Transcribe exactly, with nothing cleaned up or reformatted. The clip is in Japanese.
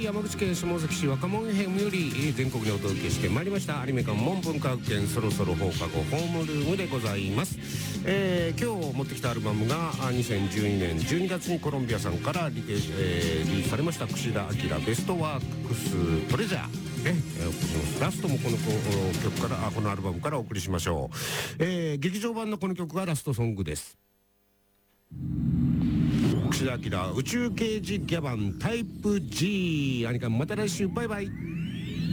山口県下関市若者編より全国にお届けしてまいりましたアニメ館門文化学研そろそろ放課後ホームルームでございます。えー、今日持ってきたアルバムがにせんじゅうにねんじゅうにがつにコロンビアさんからリリース、えー、リリースされました櫛田明ベストワークストレジャーね、えー、ラストもこの曲からあこのアルバムからお送りしましょう。えー、劇場版のこの曲がラストソングです。櫛田明宇宙刑事ギャバンタイプ G。 アニカンまた来週バイバイ。